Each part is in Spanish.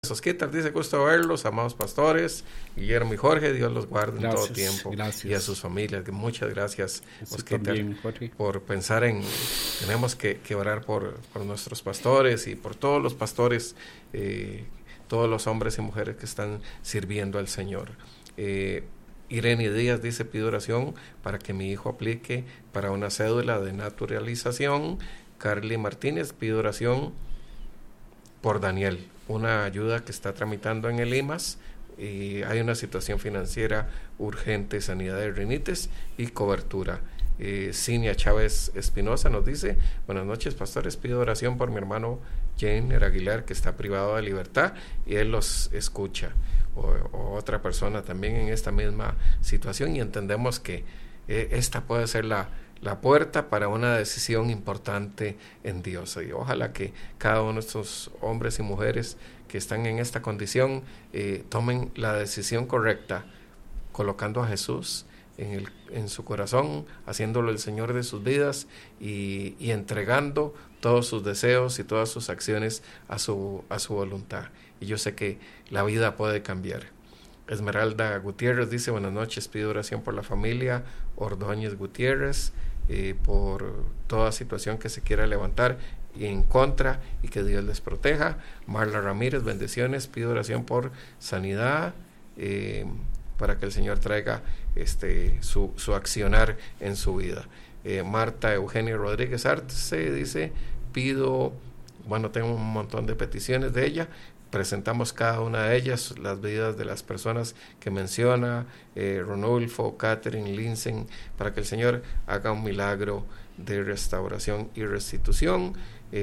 Osquitar dice: gusto verlos, amados pastores, Guillermo y Jorge, Dios los guarde en todo tiempo. Gracias. Y a sus familias. Muchas gracias, Osquitar, Jorge, por pensar tenemos que orar por nuestros pastores y por todos los pastores, todos los hombres y mujeres que están sirviendo al Señor. Irene Díaz dice: pido oración para que mi hijo aplique para una cédula de naturalización. Carly Martínez: pido oración por Daniel, una ayuda que está tramitando en el IMAS, y hay una situación financiera urgente, sanidad de rinitis y cobertura. Cinia Chávez Espinosa nos dice: buenas noches, pastores, pido oración por mi hermano Jenner Aguilar, que está privado de libertad y él los escucha, o otra persona también en esta misma situación, y entendemos que esta puede ser la puerta para una decisión importante en Dios. Y ojalá que cada uno de estos hombres y mujeres que están en esta condición tomen la decisión correcta, colocando a Jesús en su corazón, haciéndolo el Señor de sus vidas y entregando todos sus deseos y todas sus acciones a su voluntad. Y yo sé que la vida puede cambiar. Esmeralda Gutiérrez dice: buenas noches, pido oración por la familia Ordóñez Gutiérrez, por toda situación que se quiera levantar y en contra, y que Dios les proteja. Marla Ramírez: bendiciones, pido oración por sanidad, para que el Señor traiga su accionar en su vida. Marta Eugenia Rodríguez Arce dice: tengo un montón de peticiones de ella. Presentamos cada una de ellas, las vidas de las personas que menciona, Ronulfo, Catherine, Linsen, para que el Señor haga un milagro de restauración y restitución.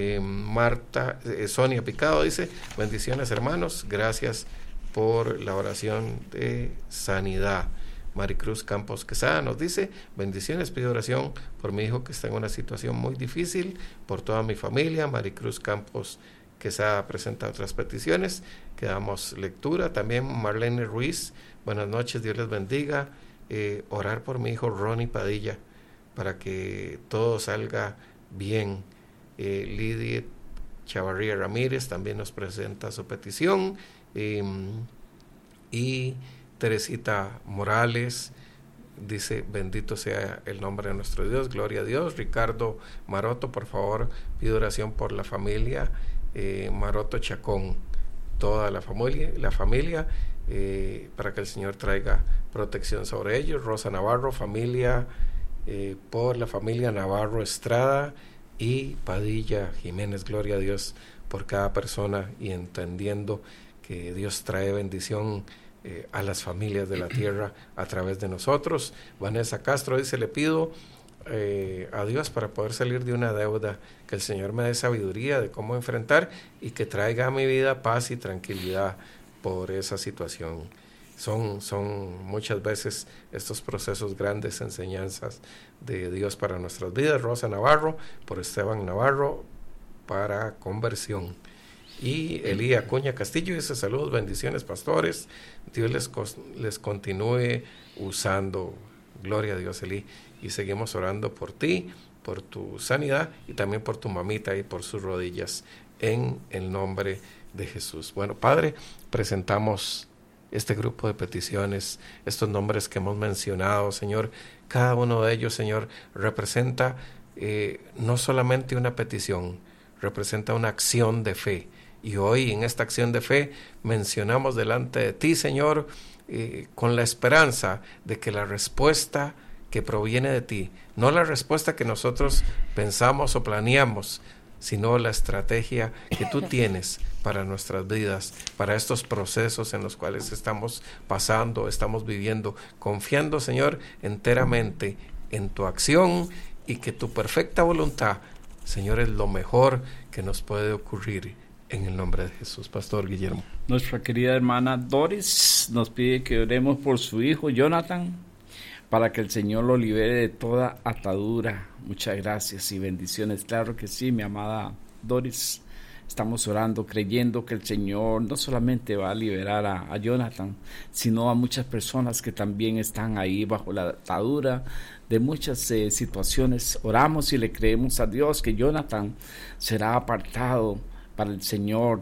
Sonia Picado dice: bendiciones, hermanos, gracias por la oración de sanidad. Maricruz Campos Quesada nos dice: bendiciones, pido oración por mi hijo que está en una situación muy difícil, por toda mi familia. Maricruz Campos Quesada presenta otras peticiones que damos lectura. También Marlene Ruiz: buenas noches, Dios les bendiga, orar por mi hijo Ronnie Padilla para que todo salga bien. Lidia Chavarría Ramírez también nos presenta su petición, y Teresita Morales dice: bendito sea el nombre de nuestro Dios, gloria a Dios. Ricardo Maroto: por favor, pido oración por la familia Maroto Chacón, toda la familia, para que el Señor traiga protección sobre ellos. Rosa Navarro: familia, por la familia Navarro Estrada y Padilla Jiménez, gloria a Dios por cada persona, y entendiendo que Dios trae bendición a las familias de la tierra a través de nosotros. Vanessa Castro dice: le pido a Dios para poder salir de una deuda, que el Señor me dé sabiduría de cómo enfrentar y que traiga a mi vida paz y tranquilidad por esa situación. Son muchas veces estos procesos grandes enseñanzas de Dios para nuestras vidas. Rosa Navarro: por Esteban Navarro para conversión. Y Elía Acuña Castillo dice: saludos, bendiciones, pastores, Dios les continúe usando. Gloria a Dios, Elí, y seguimos orando por ti, por tu sanidad, y también por tu mamita y por sus rodillas, en el nombre de Jesús. Bueno, Padre, presentamos este grupo de peticiones, estos nombres que hemos mencionado, Señor. Cada uno de ellos, Señor, representa no solamente una petición, representa una acción de fe. Y hoy, en esta acción de fe, mencionamos delante de ti, Señor, con la esperanza de que la respuesta que proviene de ti, no la respuesta que nosotros pensamos o planeamos, sino la estrategia que tú tienes para nuestras vidas, para estos procesos en los cuales estamos pasando, estamos viviendo, confiando, Señor, enteramente en tu acción, y que tu perfecta voluntad, Señor, es lo mejor que nos puede ocurrir. En el nombre de Jesús. Pastor Guillermo. Nuestra querida hermana Doris nos pide que oremos por su hijo Jonathan, para que el Señor lo libere de toda atadura. Muchas gracias y bendiciones. Claro que sí, mi amada Doris. Estamos orando, creyendo que el Señor no solamente va a liberar a Jonathan, sino a muchas personas que también están ahí bajo la atadura de muchas situaciones. Oramos y le creemos a Dios que Jonathan será apartado para el Señor,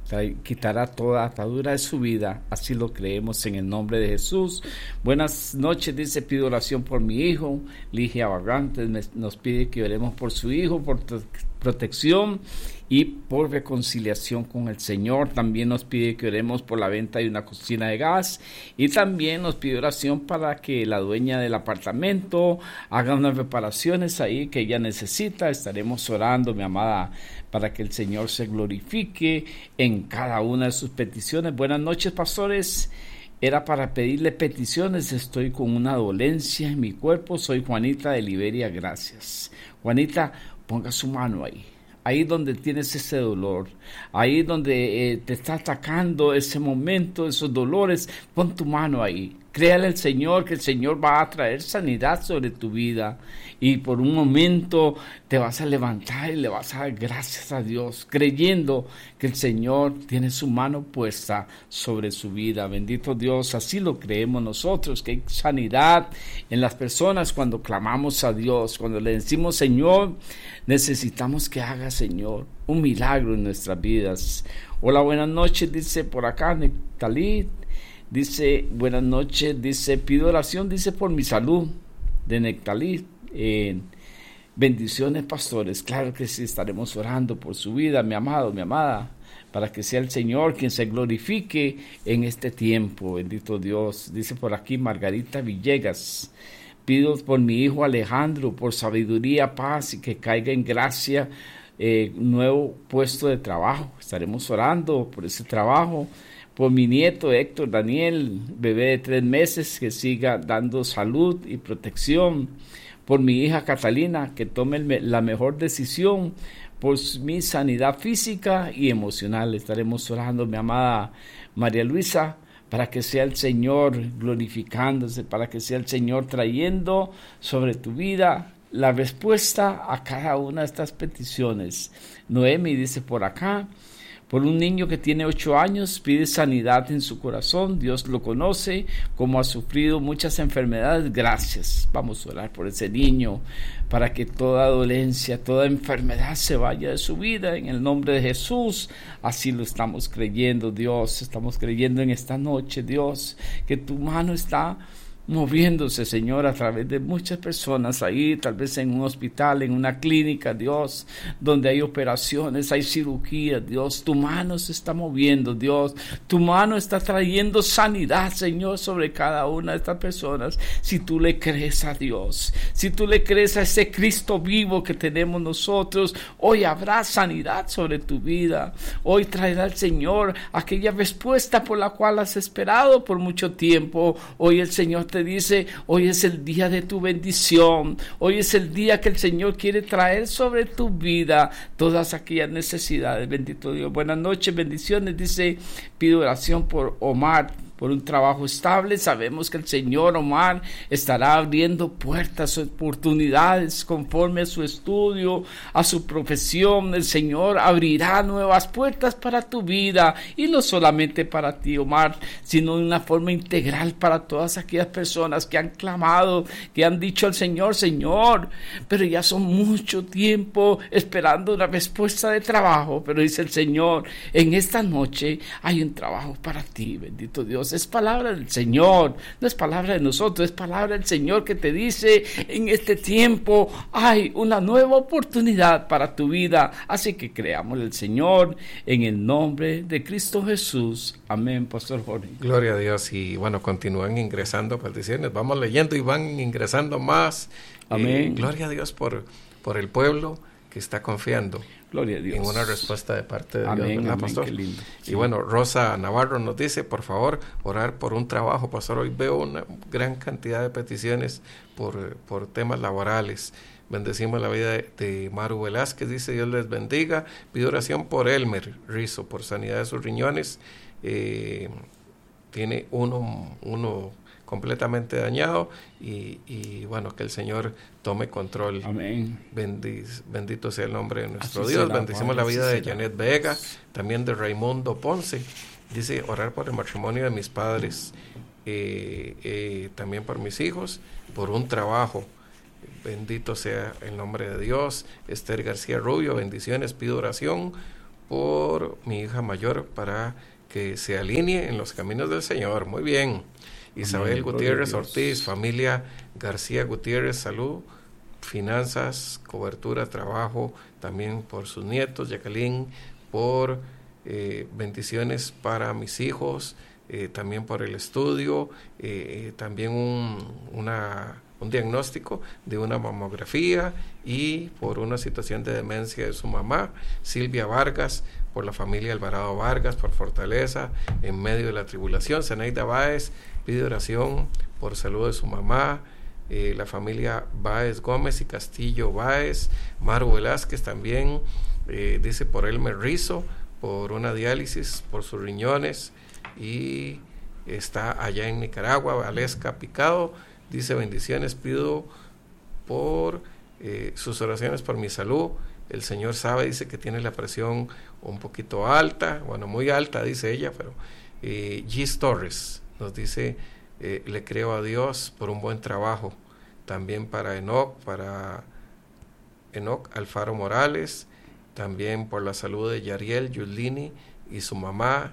quitará toda atadura de su vida. Así lo creemos en el nombre de Jesús. Buenas noches, dice, pido oración por mi hijo. Ligia Barrantes nos pide que oremos por su hijo, por protección y por reconciliación con el Señor. También nos pide que oremos por la venta de una cocina de gas, y también nos pide oración para que la dueña del apartamento haga unas reparaciones ahí que ella necesita. Estaremos orando, mi amada, para que el Señor se glorifique en cada una de sus peticiones. Buenas noches, pastores. Era para pedirle peticiones. Estoy con una dolencia en mi cuerpo. Soy Juanita de Liberia. Gracias. Juanita, ponga su mano ahí donde tienes ese dolor, ahí donde te está atacando ese momento, esos dolores. Pon tu mano ahí. Créale al Señor que el Señor va a traer sanidad sobre tu vida, y por un momento te vas a levantar y le vas a dar gracias a Dios, creyendo que el Señor tiene su mano puesta sobre su vida. Bendito Dios, así lo creemos nosotros, que hay sanidad en las personas cuando clamamos a Dios, cuando le decimos: Señor, necesitamos que haga, Señor, un milagro en nuestras vidas. Hola, buenas noches, dice por acá Nectalí. Dice, buenas noches, dice, pido oración, dice, por mi salud, de Nectalí. Bendiciones, pastores. Claro que sí, estaremos orando por su vida, mi amado, mi amada, para que sea el Señor quien se glorifique en este tiempo. Bendito Dios. Dice por aquí Margarita Villegas: pido por mi hijo Alejandro, por sabiduría, paz, y que caiga en gracia nuevo puesto de trabajo. Estaremos orando por ese trabajo. Por mi nieto Héctor Daniel, bebé de 3 meses, que siga dando salud y protección. Por mi hija Catalina, que tome la mejor decisión. Por mi sanidad física y emocional. Estaremos orando, mi amada María Luisa, para que sea el Señor glorificándose, para que sea el Señor trayendo sobre tu vida la respuesta a cada una de estas peticiones. Noemi dice por acá: por un niño que tiene 8 años, pide sanidad en su corazón. Dios lo conoce, como ha sufrido muchas enfermedades. Gracias. Vamos a orar por ese niño, para que toda dolencia, toda enfermedad se vaya de su vida, en el nombre de Jesús. Así lo estamos creyendo, Dios. Estamos creyendo en esta noche, Dios, que tu mano está moviéndose, Señor, a través de muchas personas ahí, tal vez en un hospital, en una clínica, Dios, donde hay operaciones, hay cirugías, Dios. Tu mano se está moviendo, Dios. Tu mano está trayendo sanidad, Señor, sobre cada una de estas personas. Si tú le crees a Dios, si tú le crees a ese Cristo vivo que tenemos nosotros, hoy habrá sanidad sobre tu vida. Hoy traerá el Señor aquella respuesta por la cual has esperado por mucho tiempo. Hoy el Señor te dice: hoy es el día de tu bendición. Hoy es el día que el Señor quiere traer sobre tu vida todas aquellas necesidades. Bendito Dios. Buenas noches, bendiciones. Dice, pido oración por Omar, por un trabajo estable. Sabemos que el Señor, Omar, estará abriendo puertas, oportunidades conforme a su estudio, a su profesión. El Señor abrirá nuevas puertas para tu vida, y no solamente para ti, Omar, sino de una forma integral para todas aquellas personas que han clamado, que han dicho al Señor: Señor, pero ya son mucho tiempo esperando una respuesta de trabajo. Pero dice el Señor: en esta noche hay un trabajo para ti. Bendito Dios. Es palabra del Señor, no es palabra de nosotros, es palabra del Señor que te dice: en este tiempo hay una nueva oportunidad para tu vida. Así que creamos el Señor en el nombre de Cristo Jesús. Amén, Pastor Jorge. Gloria a Dios. Y bueno, continúan ingresando peticiones, vamos leyendo y van ingresando más. Amén. Gloria a Dios por el pueblo que está confiando. Gloria a Dios. En una respuesta de parte de amén, Dios, ¿verdad, amén, pastor? Qué lindo. Sí. Y bueno, Rosa Navarro nos dice: por favor, orar por un trabajo, pastor. Hoy veo una gran cantidad de peticiones por temas laborales. Bendecimos la vida de Maru Velázquez, dice: Dios les bendiga. Pido oración por Elmer Rizo, por sanidad de sus riñones. Tiene uno completamente dañado, y bueno, que el Señor tome control. Amén. Bendito sea el nombre de nuestro Así Dios. será, Bendecimos Padre, la vida de será. Janet Vega, también de Raimundo Ponce. Dice: orar por el matrimonio de mis padres, también por mis hijos, por un trabajo. Bendito sea el nombre de Dios. Esther García Rubio, bendiciones. Pido oración por mi hija mayor para que se alinee en los caminos del Señor. Muy bien. Isabel Amén. Gutiérrez Gloria a Dios. Ortiz, familia García Gutiérrez, salud, finanzas, cobertura, trabajo, también por sus nietos. Jacqueline, por bendiciones para mis hijos, también por el estudio, también un diagnóstico de una mamografía y por una situación de demencia de su mamá. Silvia Vargas, por la familia Alvarado Vargas, por fortaleza en medio de la tribulación. Zenaida Báez pide oración por salud de su mamá. La familia Báez Gómez y Castillo Báez. Maru Velázquez también dice por Elmer Rizo, por una diálisis, por sus riñones, y está allá en Nicaragua. Valesca Picado dice bendiciones, pido por sus oraciones por mi salud. El Señor sabe, dice que tiene la presión un poquito alta, bueno, muy alta dice ella, pero Gis Torres nos dice le creo a Dios por un buen trabajo. También para Enoch Alfaro Morales, también por la salud de Yariel Yulini y su mamá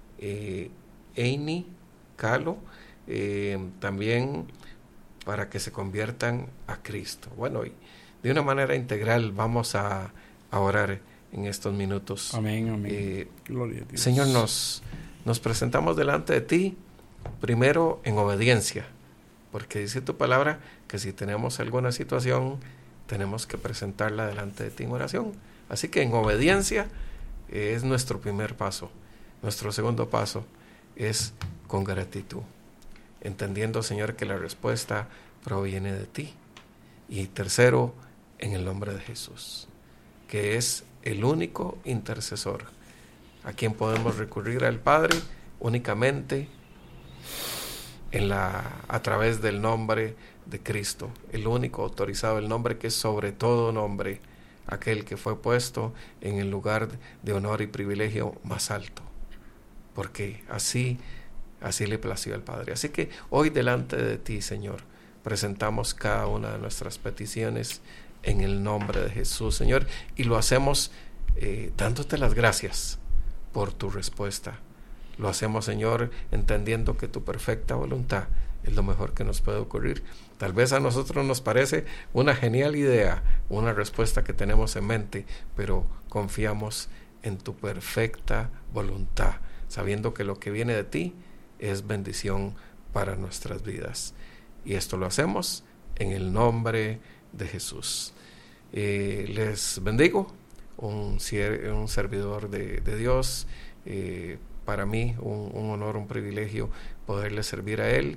Eini Calo, también para que se conviertan a Cristo. Bueno, y de una manera integral vamos a orar en estos minutos. Amén, amén. Gloria a Dios. Señor, nos presentamos delante de ti, primero en obediencia, porque dice tu palabra que si tenemos alguna situación, tenemos que presentarla delante de ti en oración. Así que en obediencia es nuestro primer paso. Nuestro segundo paso es con gratitud, entendiendo, Señor, que la respuesta proviene de ti. Y tercero, en el nombre de Jesús, que es el único intercesor a quien podemos recurrir al Padre únicamente a través del nombre de Cristo, el único autorizado, el nombre que es sobre todo nombre, aquel que fue puesto en el lugar de honor y privilegio más alto, porque así le plació al Padre. Así que hoy delante de ti, Señor, presentamos cada una de nuestras peticiones en el nombre de Jesús, Señor, y lo hacemos dándote las gracias por tu respuesta. Lo hacemos, Señor, entendiendo que tu perfecta voluntad es lo mejor que nos puede ocurrir. Tal vez a nosotros nos parece una genial idea, una respuesta que tenemos en mente, pero confiamos en tu perfecta voluntad, sabiendo que lo que viene de ti es bendición para nuestras vidas. Y esto lo hacemos en el nombre de Jesús. Les bendigo, un servidor de Dios, para mí un honor, un privilegio poderle servir a Él,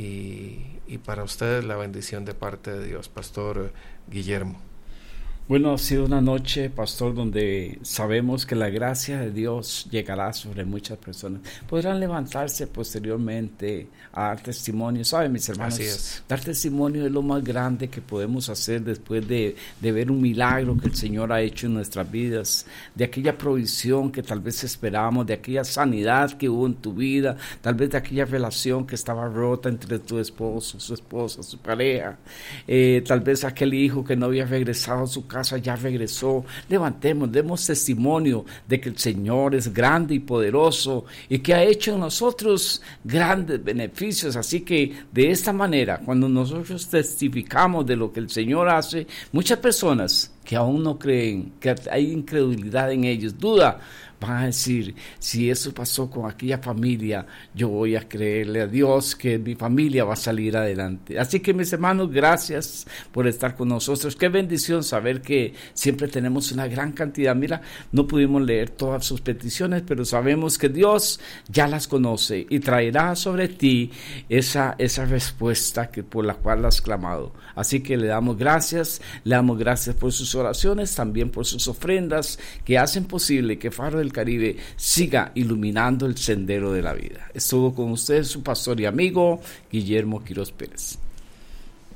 y para ustedes la bendición de parte de Dios. Pastor Guillermo. Bueno, ha sido una noche, pastor, donde sabemos que la gracia de Dios llegará sobre muchas personas. Podrán levantarse posteriormente a dar testimonio. ¿Saben, mis hermanos? Así es. Dar testimonio es lo más grande que podemos hacer después de ver un milagro que el Señor ha hecho en nuestras vidas, de aquella provisión que tal vez esperábamos, de aquella sanidad que hubo en tu vida, tal vez de aquella relación que estaba rota entre tu esposo, su esposa, su pareja, tal vez aquel hijo que no había regresado a su casa ya regresó. Levantemos, demos testimonio de que el Señor es grande y poderoso y que ha hecho en nosotros grandes beneficios. Así que de esta manera, cuando nosotros testificamos de lo que el Señor hace, muchas personas que aún no creen, que hay incredulidad en ellos, duda, van a decir, si eso pasó con aquella familia, yo voy a creerle a Dios que mi familia va a salir adelante. Así que, mis hermanos, gracias por estar con nosotros. Qué bendición saber que siempre tenemos una gran cantidad. Mira, no pudimos leer todas sus peticiones, pero sabemos que Dios ya las conoce y traerá sobre ti esa respuesta por la cual has clamado. Así que le damos gracias por sus oraciones, también por sus ofrendas que hacen posible que Faro del Caribe siga iluminando el sendero de la vida. Estuvo con ustedes su pastor y amigo Guillermo Quiroz Pérez.